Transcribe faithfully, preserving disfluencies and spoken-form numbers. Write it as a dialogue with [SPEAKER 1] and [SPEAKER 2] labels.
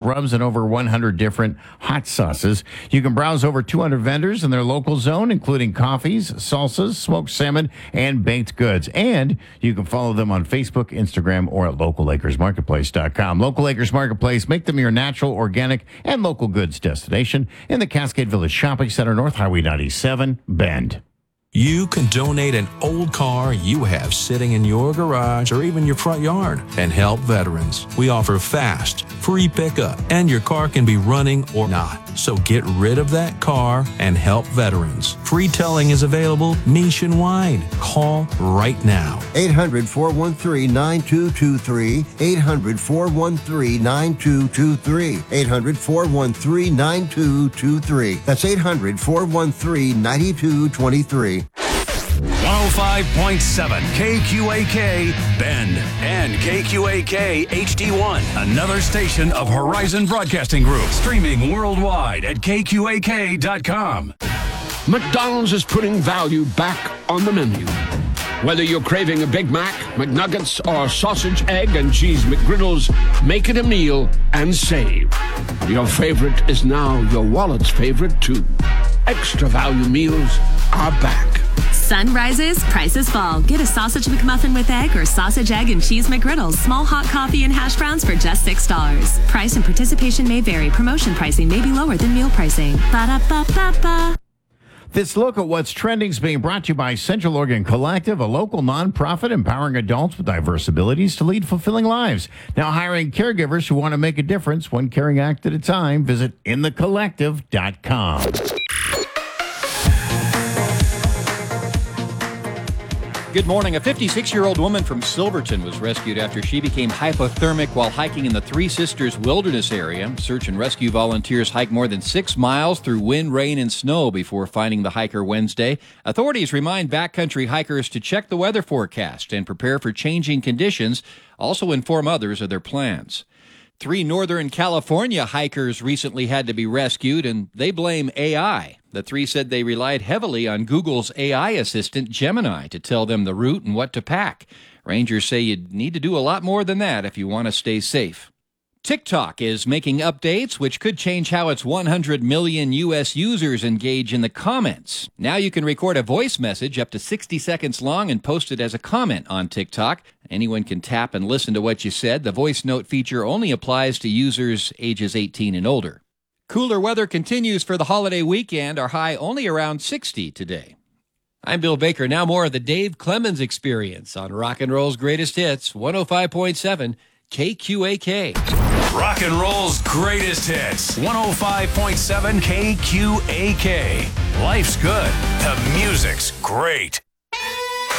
[SPEAKER 1] rubs, and over one hundred different hot sauces. You can browse over two hundred vendors in their local zone, including coffees, salsas, smoked salmon, and baked goods. And you can follow them on Facebook, Instagram, or at local acres marketplace dot com. Local Acres Marketplace, make them your natural, organic, and local goods destination in the Cascade Village Shopping Center, North Highway ninety-seven, Bend.
[SPEAKER 2] You can donate an old car you have sitting in your garage or even your front yard and help veterans. We offer fast, free pickup, and your car can be running or not. So get rid of that car and help veterans. Free towing is available nationwide. Call right now.
[SPEAKER 3] eight hundred, four one three, nine two two three. eight hundred, four one three, nine two two three. eight hundred, four one three, nine two two three. That's eight hundred, four one three, nine two two three.
[SPEAKER 4] one oh five point seven K Q A K Bend and K Q A K H D one, another station of Horizon Broadcasting Group, streaming worldwide at K Q A K dot com.
[SPEAKER 5] McDonald's is putting value back on the menu. Whether you're craving a Big Mac, McNuggets, or sausage, egg, and cheese McGriddles, make it a meal and save. Your favorite is now your wallet's favorite, too. Extra value meals are back.
[SPEAKER 6] Sun rises, prices fall. Get a sausage McMuffin with egg or sausage, egg, and cheese McGriddles. Small hot coffee and hash browns for just six dollars. Price and participation may vary. Promotion pricing may be lower than meal pricing. Ba-da-ba-ba-ba.
[SPEAKER 1] This look at what's trending is being brought to you by Central Oregon Collective, a local nonprofit empowering adults with diverse abilities to lead fulfilling lives. Now hiring caregivers who want to make a difference, one caring act at a time. Visit in the collective dot com.
[SPEAKER 7] Good morning. A fifty-six-year-old woman from Silverton was rescued after she became hypothermic while hiking in the Three Sisters Wilderness area. Search and rescue volunteers hiked more than six miles through wind, rain, and snow before finding the hiker Wednesday. Authorities remind backcountry hikers to check the weather forecast and prepare for changing conditions. Also inform others of their plans. Three Northern California hikers recently had to be rescued, and they blame A I. The three said they relied heavily on Google's A I assistant, Gemini, to tell them the route and what to pack. Rangers say you'd need to do a lot more than that if you want to stay safe. TikTok is making updates which could change how its one hundred million U S users engage in the comments. Now you can record a voice message up to sixty seconds long and post it as a comment on TikTok. Anyone can tap and listen to what you said. The voice note feature only applies to users ages eighteen and older. Cooler weather continues for the holiday weekend. Our high only around sixty today. I'm Bill Baker. Now more of the Dave Clemens Experience on Rock and Roll's Greatest Hits, one oh five point seven K Q A K.
[SPEAKER 4] Rock and Roll's Greatest Hits, one oh five point seven K Q A K. Life's good. The music's great.